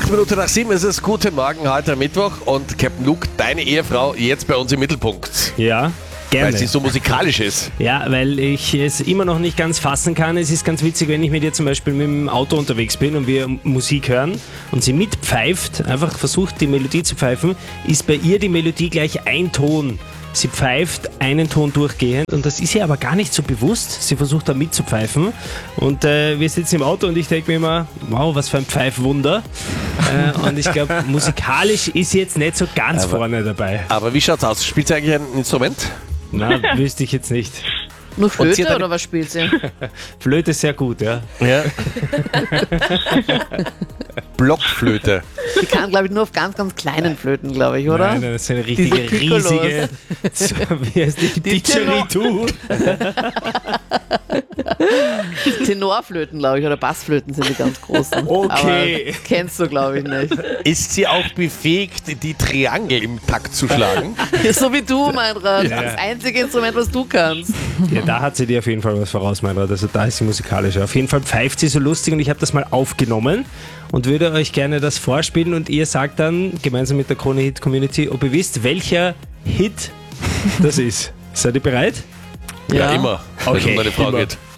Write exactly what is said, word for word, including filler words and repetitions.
Acht Minuten nach sieben ist es. Guten Morgen, heute am Mittwoch. Und Captain Luke, deine Ehefrau, jetzt bei uns im Mittelpunkt. Ja, gerne. Weil sie so musikalisch ist. Ja, weil ich es immer noch nicht ganz fassen kann. Es ist ganz witzig, wenn ich mit ihr zum Beispiel mit dem Auto unterwegs bin und wir Musik hören und sie mitpfeift, einfach versucht die Melodie zu pfeifen, ist bei ihr die Melodie gleich ein Ton. Sie pfeift einen Ton durchgehend und das ist ihr aber gar nicht so bewusst. Sie versucht da mitzupfeifen und äh, wir sitzen im Auto und ich denke mir immer, wow, was für ein Pfeifwunder. äh, und ich glaube, musikalisch ist sie jetzt nicht so ganz Aber- vorne dabei. Aber wie schaut's aus? Spielt sie eigentlich ein Instrument? Na, wüsste ich jetzt nicht. Nur Und sie Flöte hat oder was spielt sie? Flöte ist sehr gut, ja. Ja. Blockflöte. Die kann, glaube ich, nur auf ganz, ganz kleinen Flöten, glaube ich, oder? Nein, das ist eine richtige, Diese Piccolos. riesige, so, wie heißt die, Die Didgeridoo. Tenorflöten, glaube ich, oder Bassflöten sind die ganz großen. Okay. Aber das kennst du, glaube ich, nicht. Ist sie auch befähigt, die Triangel im Takt zu schlagen? So wie du, Meinrad. Ja. Das einzige Instrument, was du kannst. Ja, da hat sie dir auf jeden Fall was voraus, Meinrad. Also da ist sie musikalisch. Auf jeden Fall pfeift sie so lustig und ich habe das mal aufgenommen und würde euch gerne das vorspielen und ihr sagt dann gemeinsam mit der Krone Hit Community, ob ihr wisst, welcher Hit das ist. Seid ihr bereit? Ja, immer. Wenn es Okay, um meine Frau immer. geht.